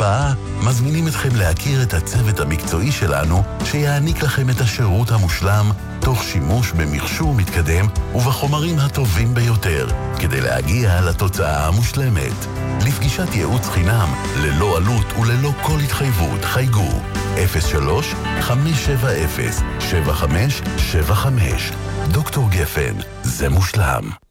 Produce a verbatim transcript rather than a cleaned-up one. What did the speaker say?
השפעה, מזמינים אתכם להכיר את הצוות המקצועי שלנו, שיעניק לכם את השירות המושלם, תוך שימוש במכשור מתקדם ובחומרים הטובים ביותר, כדי להגיע לתוצאה המושלמת. לפגישת ייעוץ חינם, ללא עלות וללא כל התחייבות, חייגו אפס שלוש חמש שבע אפס שבע חמש שבע חמש. דוקטור גפן, זה מושלם.